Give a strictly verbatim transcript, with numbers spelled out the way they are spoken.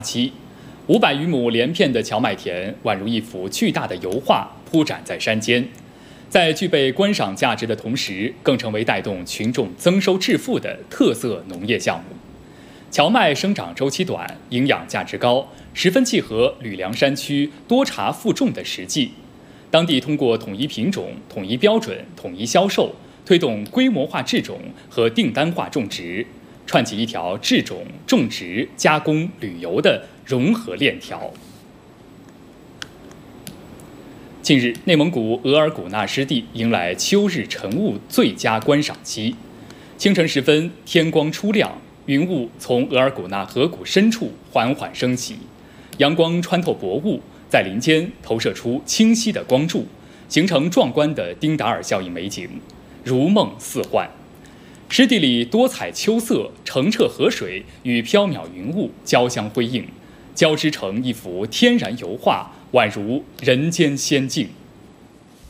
期，五百余亩连片的荞麦田宛如一幅巨大的油画铺展在山间，在具备观赏价值的同时，更成为带动群众增收致富的特色农业项目。荞麦生长周期短，营养价值高，十分契合吕梁山区多茬负重的实际。当地通过统一品种、统一标准、统一销售，推动规模化制种和订单化种植，串起一条制种、种植、加工、旅游的融合链条。近日，内蒙古额尔古纳湿地迎来秋日晨雾最佳观赏期。清晨时分，天光初亮，云雾从额尔古纳河谷深处缓缓升起，阳光穿透薄雾，在林间投射出清晰的光柱，形成壮观的丁达尔效应美景，如梦似幻。湿地里多彩秋色、澄澈河水与缥缈云雾交相辉映，交织成一幅天然油画，宛如人间仙境。